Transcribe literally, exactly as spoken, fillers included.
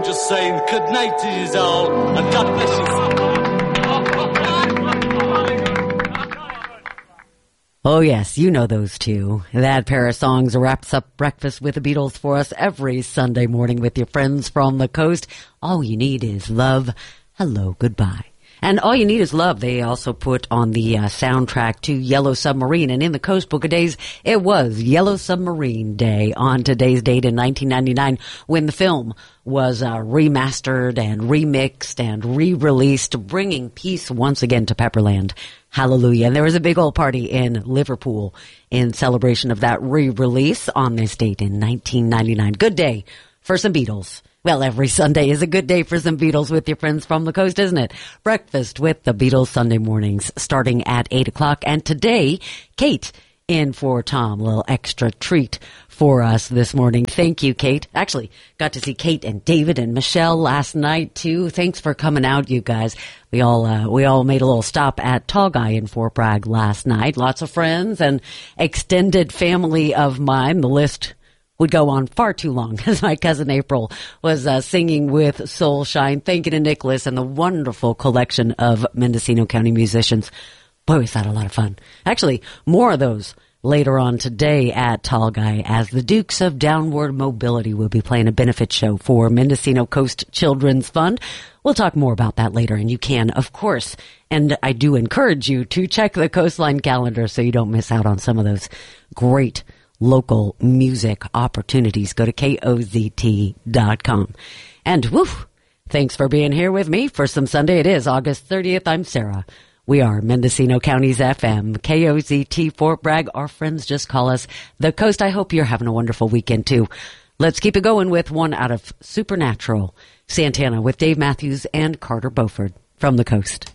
I'm just saying good night to you all, and God bless you. Oh, yes, you know those two. That pair of songs wraps up Breakfast with the Beatles for us every Sunday morning with your friends from the coast. All you need is love. Hello, goodbye. And All You Need Is Love, they also put on the uh, soundtrack to Yellow Submarine. And in the Coast Book of Days, it was Yellow Submarine Day on today's date in nineteen ninety-nine when the film was uh, remastered and remixed and re-released, bringing peace once again to Pepperland. Hallelujah. And there was a big old party in Liverpool in celebration of that re-release on this date in nineteen ninety-nine. Good day for some Beatles. Well, every Sunday is a good day for some Beatles with your friends from the coast, isn't it? Breakfast with the Beatles Sunday mornings starting at eight o'clock. And today, Kate in for Tom, a little extra treat for us this morning. Thank you, Kate. Actually, got to see Kate and David and Michelle last night, too. Thanks for coming out, you guys. We all uh, we all made a little stop at Tall Guy in Fort Bragg last night. Lots of friends and extended family of mine. The list would go on far too long as my cousin April was uh, singing with Soul Shine. Thank you to Nicholas and the wonderful collection of Mendocino County musicians. Boy, was that a lot of fun. Actually, more of those later on today at Tall Guy, as the Dukes of Downward Mobility will be playing a benefit show for Mendocino Coast Children's Fund. We'll talk more about that later, and you can, of course, and I do encourage you to check the Coastline calendar so you don't miss out on some of those great local music opportunities. Go to K O Z T dot com. And woof, thanks for being here with me for some Sunday. It is August thirtieth. I'm Sarah. We are Mendocino County's F M, K O Z T, Fort Bragg. Our friends just call us the Coast. I hope you're having a wonderful weekend, too. Let's keep it going with one out of Supernatural, Santana with Dave Matthews and Carter Beauford from the Coast.